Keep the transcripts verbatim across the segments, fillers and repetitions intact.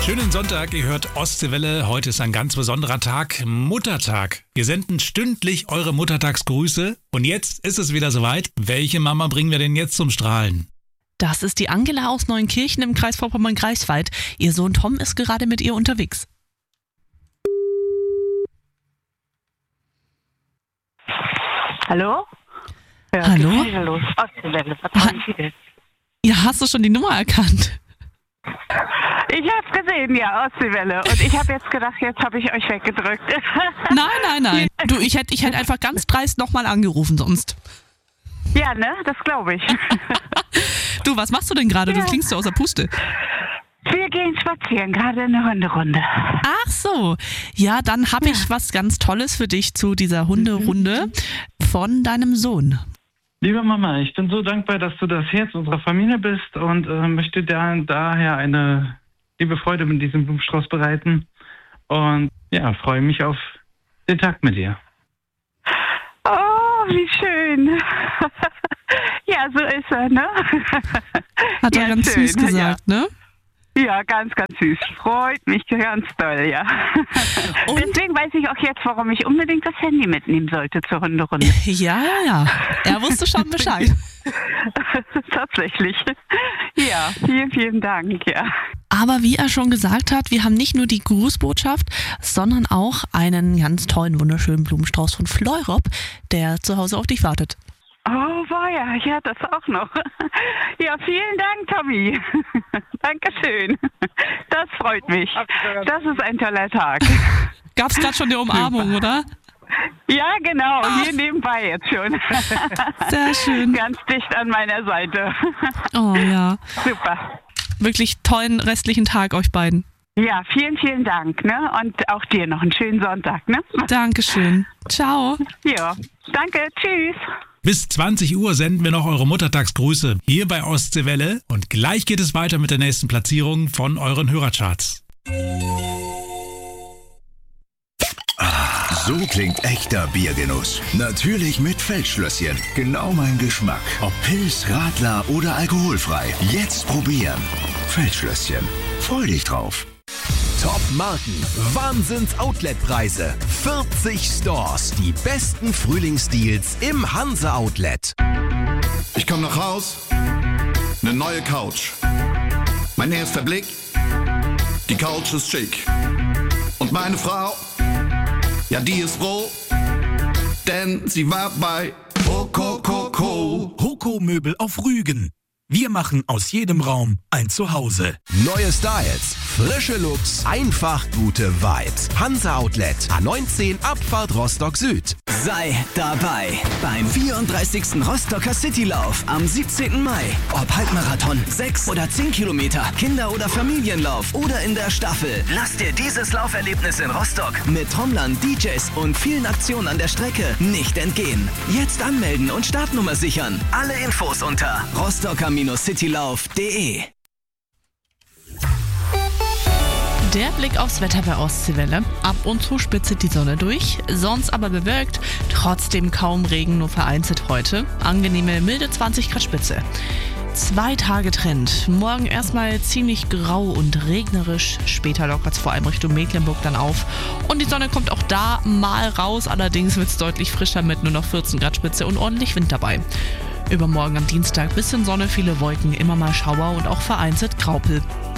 Schönen Sonntag, ihr hört Ostseewelle. Heute ist ein ganz besonderer Tag, Muttertag. Wir senden stündlich eure Muttertagsgrüße. Und jetzt ist es wieder soweit. Welche Mama bringen wir denn jetzt zum Strahlen? Das ist die Angela aus Neunkirchen im Kreis Vorpommern-Greifswald. Ihr Sohn Tom ist gerade mit ihr unterwegs. Hallo? Ja, Hallo? Hallo? Ostseewelle, was wollen Sie denn? Ja, hast du schon die Nummer erkannt? Ich hab's gesehen, ja, Ostseewelle. Und ich habe jetzt gedacht, jetzt habe ich euch weggedrückt. Nein, nein, nein. Du, ich hätte ich hätt einfach ganz dreist nochmal angerufen sonst. Ja, ne? Das glaube ich. Du, was machst du denn gerade? Ja. Du klingst so aus der Puste. Wir gehen spazieren, gerade eine Hunderunde. Ach so. Ja, dann habe ich was ganz Tolles für dich zu dieser Hunderunde von deinem Sohn. Liebe Mama, ich bin so dankbar, dass du das Herz unserer Familie bist und äh, möchte da, daher eine liebe Freude mit diesem Blumenstrauß bereiten. Und ja, freue mich auf den Tag mit dir. Oh, wie schön. Ja, so ist er, ne? Hat er Ja, ganz schön, süß gesagt, ne? Ja, ganz, ganz süß. Freut mich ganz doll, ja. Und? Deswegen weiß ich auch jetzt, warum ich unbedingt das Handy mitnehmen sollte zur Hunderunde. Ja, ja, ja. Er wusste schon Bescheid. Tatsächlich. Ja, vielen, vielen Dank, ja. Aber wie er schon gesagt hat, wir haben nicht nur die Grußbotschaft, sondern auch einen ganz tollen, wunderschönen Blumenstrauß von Fleurop, der zu Hause auf dich wartet. Oh, weia, ja, das auch noch. Ja, vielen Dank, Tommy. Dankeschön. Das freut mich. Das ist ein toller Tag. Gab's gerade schon die Umarmung, oder? Ja, genau, hier nebenbei jetzt schon. Sehr schön. Ganz dicht an meiner Seite. Oh ja. Super. Wirklich tollen restlichen Tag euch beiden. Ja, vielen, vielen Dank, ne? Und auch dir noch einen schönen Sonntag, ne? Dankeschön. Ciao. Ja, danke, tschüss. Bis zwanzig Uhr senden wir noch eure Muttertagsgrüße hier bei Ostseewelle. Und gleich geht es weiter mit der nächsten Platzierung von euren Hörercharts. So klingt echter Biergenuss. Natürlich mit Feldschlösschen. Genau mein Geschmack. Ob Pils, Radler oder alkoholfrei. Jetzt probieren. Feldschlösschen. Freu dich drauf. Top-Marken, Wahnsinns-Outlet-Preise, vierzig Stores, die besten Frühlingsdeals im Hanse-Outlet. Ich komm nach Haus, ne neue Couch. Mein erster Blick, die Couch ist schick. Und meine Frau, ja die ist froh, denn sie war bei Okokoko. Hoko Möbel auf Rügen. Wir machen aus jedem Raum ein Zuhause. Neue Styles, frische Looks, einfach gute Vibes. Hanse Outlet, A neunzehn, Abfahrt Rostock Süd. Sei dabei beim vierunddreißigsten Rostocker Citylauf am siebzehnten Mai. Ob Halbmarathon, sechs oder zehn Kilometer, Kinder- oder Familienlauf oder in der Staffel. Lass dir dieses Lauferlebnis in Rostock mit Trommlern, D Js und vielen Aktionen an der Strecke nicht entgehen. Jetzt anmelden und Startnummer sichern. Alle Infos unter rostocker citylauf punkt de. Der Blick aufs Wetter bei Ostseewelle. Ab und zu spitzelt die Sonne durch, sonst aber bewölkt. Trotzdem kaum Regen, nur vereinzelt heute. Angenehme, milde zwanzig Grad Spitze. Zwei Tage Trend. Morgen erstmal ziemlich grau und regnerisch. Später lockert es vor allem Richtung Mecklenburg dann auf. Und die Sonne kommt auch da mal raus. Allerdings wird es deutlich frischer mit nur noch vierzehn Grad Spitze und ordentlich Wind dabei. Übermorgen am Dienstag bisschen Sonne, viele Wolken, immer mal Schauer und auch vereinzelt Graupel.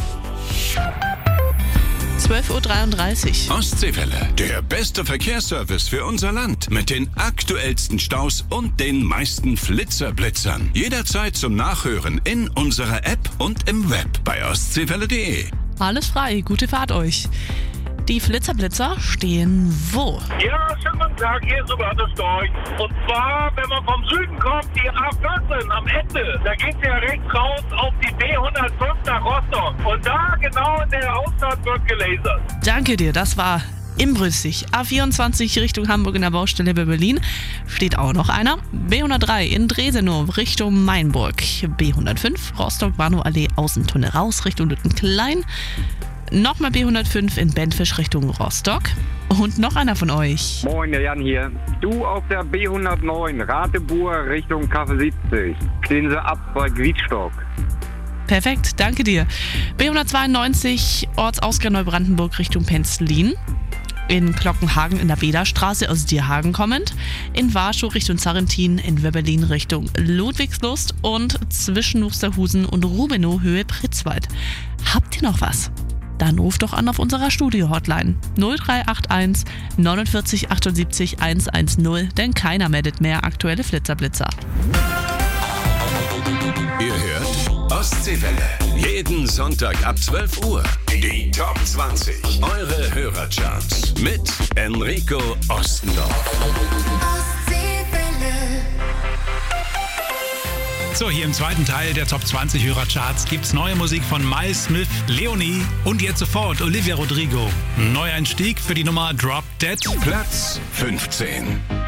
zwölf Uhr dreiunddreißig. Ostseewelle, der beste Verkehrsservice für unser Land. Mit den aktuellsten Staus und den meisten Flitzerblitzern. Jederzeit zum Nachhören in unserer App und im Web bei ostseewelle punkt de. Alles frei, gute Fahrt euch. Die Flitzerblitzer stehen wo? Ja, schönen guten Tag, hier ist Hubertus Storch. Und zwar, wenn man vom Süden kommt, die A vierzehn am Ende, da geht es ja rechts raus auf die B hundertfünf nach Rostock. Und da genau in der Ausfahrt wird gelasert. Danke dir, das war Imbrüssig. A vierundzwanzig Richtung Hamburg in der Baustelle bei Berlin. Steht auch noch einer. B hundertdrei in Dresenow Richtung Mainburg. B hundertfünf Rostock-Warnow-Allee Außentunnel raus Richtung Lüttenklein. Nochmal B hundertfünf in Benfisch Richtung Rostock. Und noch einer von euch. Moin, der Jan hier. Du auf der B hundertneun, Ratebuhr Richtung Kaffee siebzig. Stehen sie ab bei Wiedstock. Perfekt, danke dir. B hundertzweiundneunzig, Ortsausgang Neubrandenburg Richtung Penzlin. In Glockenhagen in der Bederstraße aus Dierhagen kommend. In Warschau Richtung Sarrentin, in Wöberlin Richtung Ludwigslust und zwischen Wusterhusen und Rubenow Höhe Pritzwald. Habt ihr noch was? Dann ruft doch an auf unserer Studio-Hotline null drei acht eins neunundvierzig achtundsiebzig hundertzehn, denn keiner meldet mehr aktuelle Flitzerblitzer. Ihr hört Ostseewelle. Jeden Sonntag ab zwölf Uhr. Die Top zwanzig. Eure Hörercharts. Mit Enrico Ostendorf. So, hier im zweiten Teil der Top zwanzig Hörercharts gibt's neue Musik von Miles Smith, Leonie und jetzt sofort Olivia Rodrigo. Neueinstieg für die Nummer Drop Dead. Platz fünfzehn.